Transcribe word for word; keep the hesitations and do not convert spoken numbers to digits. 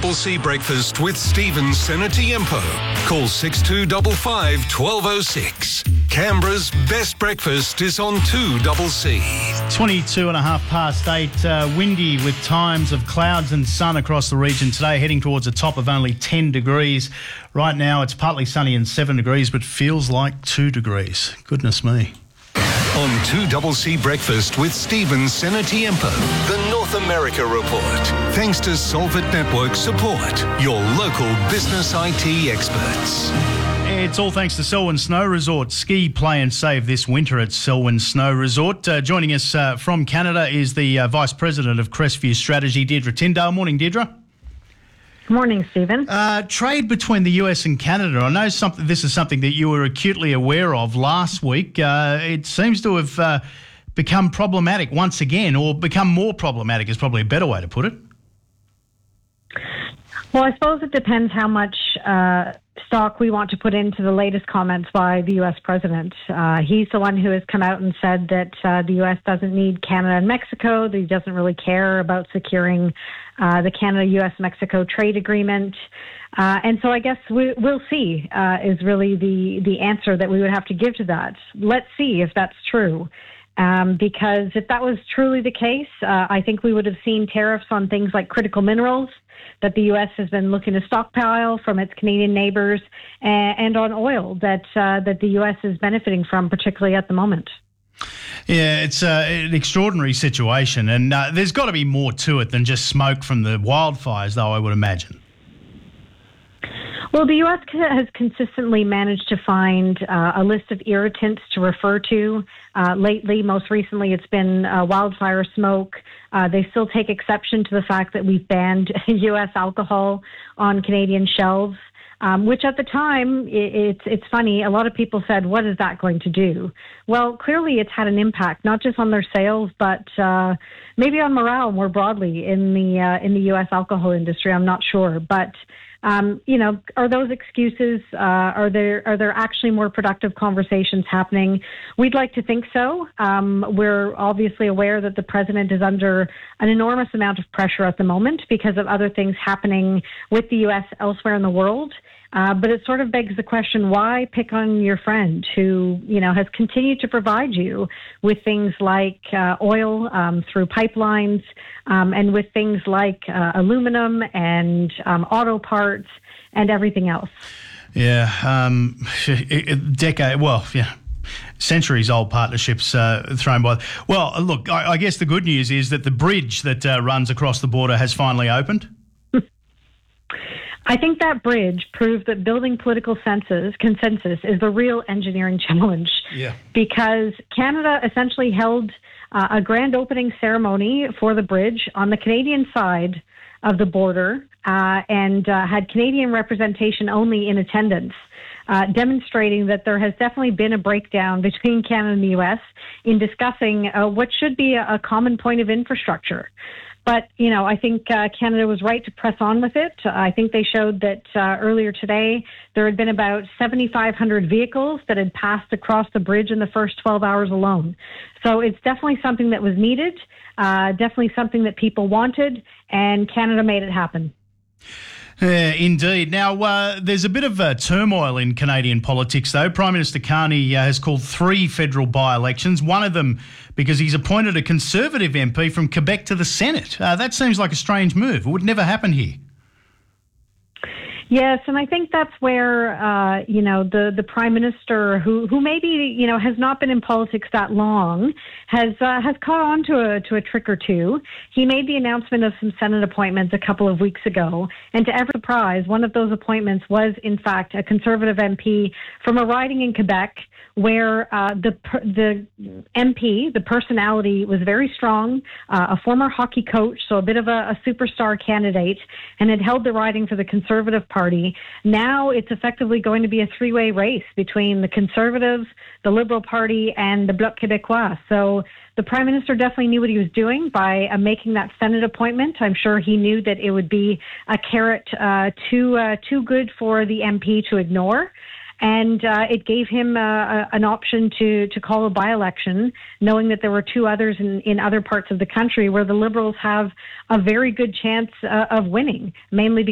Double C Breakfast with Stephen Senatiempo. Call six two five five, one two zero six. Canberra's best breakfast is on two Double C. twenty-two and a half past eight, uh, windy with times of clouds and sun across the region today, heading towards a top of only ten degrees. Right now it's partly sunny and seven degrees, but feels like two degrees. Goodness me. On two Double C Breakfast with Stephen Senatiempo, the North America Report. Thanks to Solvit Network Support, your local business I T experts. It's all thanks to Selwyn Snow Resort. Ski, play and save this winter at Selwyn Snow Resort. Uh, joining us uh, from Canada is the uh, Vice President of Crestview Strategy, Deirdre Tyndale. Morning, Deirdre. Good morning, Stephen. Uh, trade between the U S and Canada. I know something. This is something that you were acutely aware of last week. Uh, it seems to have uh, become problematic once again, or become more problematic is probably a better way to put it. Well, I suppose it depends how much uh, stock we want to put into the latest comments by the U S president. Uh, he's the one who has come out and said that uh, the U S doesn't need Canada and Mexico, that he doesn't really care about securing uh, the Canada-U S Mexico trade agreement. Uh, and so I guess we, we'll see uh, is really the, the answer that we would have to give to that. Let's see if that's true. Um, because if that was truly the case, uh, I think we would have seen tariffs on things like critical minerals that the U S has been looking to stockpile from its Canadian neighbours, and, and on oil that uh, that the U S is benefiting from, particularly at the moment. Yeah, it's uh, an extraordinary situation, and uh, there's got to be more to it than just smoke from the wildfires, though, I would imagine. Well, the U S has consistently managed to find uh, a list of irritants to refer to. Uh, lately, most recently, it's been uh, wildfire smoke. Uh, they still take exception to the fact that we've banned U S alcohol on Canadian shelves, um, which at the time, it, it's it's funny, a lot of people said, what is that going to do? Well, clearly it's had an impact, not just on their sales, but uh, maybe on morale more broadly in the uh, in the U S alcohol industry. I'm not sure, but Um, you know, are those excuses? Uh, are there are there actually more productive conversations happening? We'd like to think so. Um, we're obviously aware that the president is under an enormous amount of pressure at the moment because of other things happening with the U S elsewhere in the world. Uh, but it sort of begs the question, why pick on your friend who, you know, has continued to provide you with things like uh, oil um, through pipelines um, and with things like uh, aluminum and um, auto parts and everything else? Yeah, um, decade, well, yeah. Centuries-old partnerships uh, thrown by... Well, look, I, I guess the good news is that the bridge that uh, runs across the border has finally opened. I think that bridge proved that building political consensus, consensus is the real engineering challenge. Yeah. Because Canada essentially held uh, a grand opening ceremony for the bridge on the Canadian side of the border uh, and uh, had Canadian representation only in attendance, uh, demonstrating that there has definitely been a breakdown between Canada and the U S in discussing uh, what should be a, a common point of infrastructure. But, you know, I think uh, Canada was right to press on with it. Uh, I think they showed that uh, earlier today there had been about seventy-five hundred vehicles that had passed across the bridge in the first twelve hours alone. So it's definitely something that was needed, uh, definitely something that people wanted, and Canada made it happen. Yeah, indeed. Now, uh, there's a bit of uh, turmoil in Canadian politics, though. Prime Minister Carney uh, has called three federal by-elections, one of them because he's appointed a Conservative M P from Quebec to the Senate. Uh, that seems like a strange move. It would never happen here. Yes, and I think that's where, uh, you know, the, the Prime Minister, who, who maybe, you know, has not been in politics that long, has uh, has caught on to a, to a trick or two. He made the announcement of some Senate appointments a couple of weeks ago, and to every surprise, one of those appointments was, in fact, a Conservative M P from a riding in Quebec where uh, the the M P, the personality, was very strong, uh, a former hockey coach, so a bit of a, a superstar candidate, and had held the riding for the Conservative Party. Now it's effectively going to be a three-way race between the Conservatives, the Liberal Party, and the Bloc Québécois. So the Prime Minister definitely knew what he was doing by uh, making that Senate appointment. I'm sure he knew that it would be a carrot uh, too uh, too good for the M P to ignore. And uh, it gave him uh, an option to, to call a by-election, knowing that there were two others in, in other parts of the country where the Liberals have a very good chance uh, of winning, mainly because